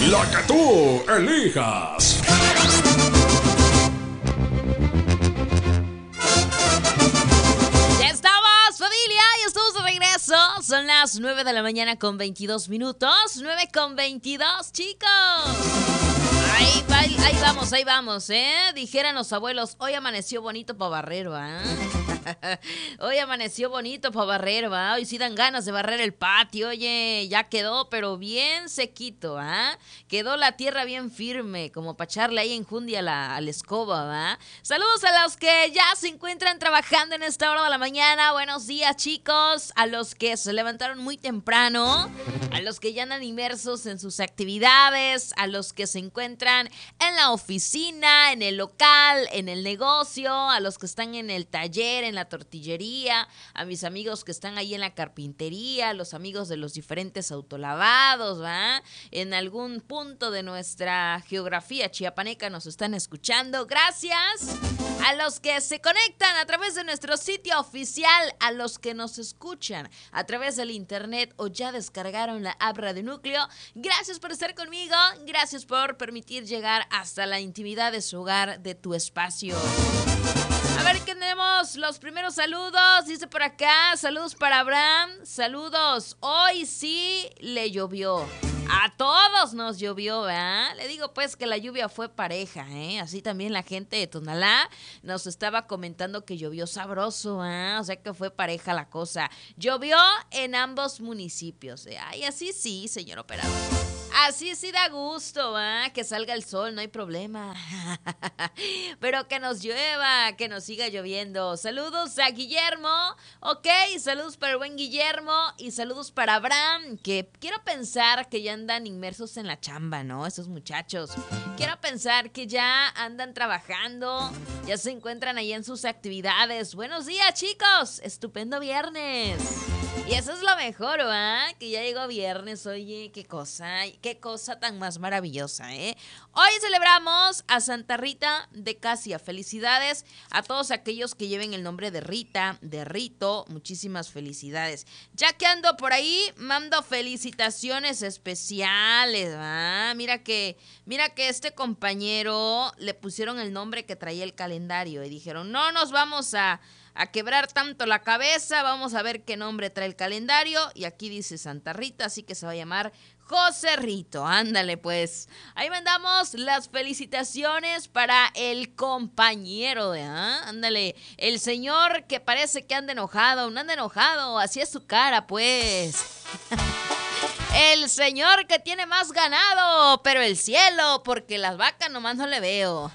La que tú elijas. Ya estamos, familia, y estamos de regreso. Son las 9 de la mañana con 22 minutos. 9 con 22, chicos. Ahí vamos, Dijeran los abuelos, hoy amaneció bonito para barrer, ¿va? Hoy amaneció bonito para barrer, ¿va? Hoy sí dan ganas de barrer el patio, oye, ya quedó, pero bien sequito, ¿ah? Quedó la tierra bien firme, como para echarle ahí enjundia a la escoba, ¿va? Saludos a los que ya se encuentran trabajando en esta hora de la mañana. Buenos días, chicos. A los que se levantaron muy temprano, a los que ya andan inmersos en sus actividades, a los que se encuentran en la oficina, en el local, en el negocio, a los que están en el taller, en la tortillería, a mis amigos que están ahí en la carpintería, los amigos de los diferentes autolavados, ¿va? En algún punto de nuestra geografía chiapaneca nos están escuchando. Gracias a los que se conectan a través de nuestro sitio oficial, a los que nos escuchan a través del internet o ya descargaron la app Radio Núcleo. Gracias por estar conmigo, gracias por permitir llegar hasta la intimidad de su hogar, de tu espacio. A ver, tenemos los primeros saludos. Dice por acá, saludos para Abraham. Saludos, hoy sí le llovió. A todos nos llovió, ¿verdad? Le digo pues que la lluvia fue pareja, ¿eh? Así también la gente de Tonalá nos estaba comentando que llovió sabroso, ¿eh? O sea que fue pareja la cosa. Llovió en ambos municipios, ¿eh? Ay, así sí, señor operador. Así sí da gusto, ¿eh? Que salga el sol, no hay problema. Pero que nos llueva, que nos siga lloviendo. Saludos a Guillermo, ok, saludos para el buen Guillermo y saludos para Abraham, que quiero pensar que ya andan inmersos en la chamba, ¿no? Esos muchachos. Quiero pensar que ya andan trabajando, ya se encuentran ahí en sus actividades. Buenos días, chicos, estupendo viernes. Y eso es lo mejor, ¿ah? Que ya llegó viernes, oye, qué cosa tan más maravillosa, ¿eh? Hoy celebramos a Santa Rita de Casia. Felicidades a todos aquellos que lleven el nombre de Rita, de Rito. Muchísimas felicidades. Ya que ando por ahí, mando felicitaciones especiales, ¿ah? Mira que este compañero le pusieron el nombre que traía el calendario y dijeron, no nos vamos a quebrar tanto la cabeza, vamos a ver qué nombre trae el calendario, y aquí dice Santa Rita, así que se va a llamar José Rito. Ándale pues, ahí mandamos las felicitaciones para el compañero de, ándale, el señor que parece que anda enojado, no anda enojado, así es su cara pues. El señor que tiene más ganado, pero el cielo, porque las vacas nomás no le veo.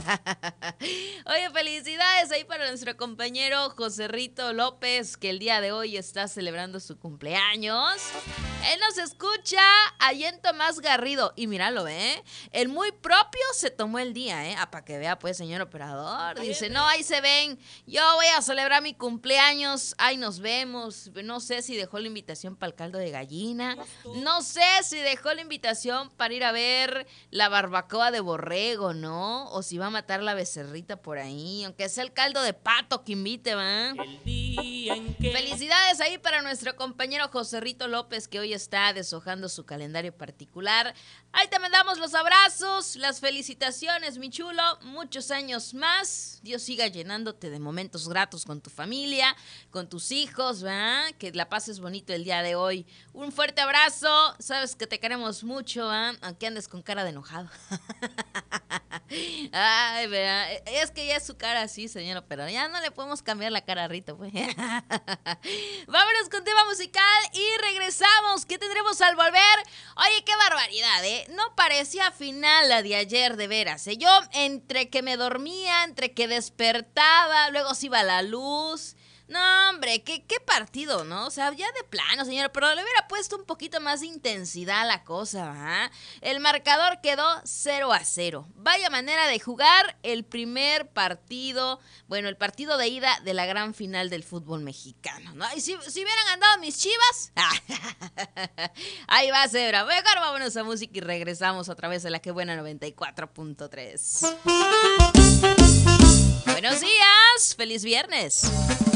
Oye, felicidades ahí para nuestro compañero José Rito López, que el día de hoy está celebrando su cumpleaños. Él nos escucha allá en Tomás Garrido. Y míralo, el muy propio se tomó el día, para que vea pues, señor operador. Dice, no, ahí se ven, yo voy a celebrar mi cumpleaños, ahí nos vemos. No sé si dejó la invitación para el caldo de gallina. No sé si dejó la invitación para ir a ver la barbacoa de borrego, ¿no? O si va a matar la becerrita por ahí, aunque sea el caldo de pato que invite, ¿va? Felicidades ahí para nuestro compañero José Rito López, que hoy está deshojando su calendario particular. Ahí te mandamos los abrazos, las felicitaciones, mi chulo. Muchos años más. Dios siga llenándote de momentos gratos con tu familia, con tus hijos, ¿va? Que la pases bonito el día de hoy. Un fuerte abrazo. Sabes que te queremos mucho, aunque andes con cara de enojado. Ay, vea, es que ya es su cara así, señor, pero ya no le podemos cambiar la cara a Rito, pues. Vámonos con tema musical y regresamos. ¿Qué tendremos al volver? Oye, qué barbaridad, no parecía final la de ayer, de veras, Yo entre que me dormía, entre que despertaba, luego se iba la luz. No, hombre, qué partido, ¿no? O sea, ya de plano, señora, pero le hubiera puesto un poquito más de intensidad a la cosa, ¿ah? El marcador quedó 0-0. Vaya manera de jugar el primer partido, bueno, el partido de ida de la gran final del fútbol mexicano, ¿no? Y si hubieran andado mis Chivas, ahí va, Zebra. Mejor vámonos a música y regresamos a través de la que buena 94.3. Buenos días, feliz viernes.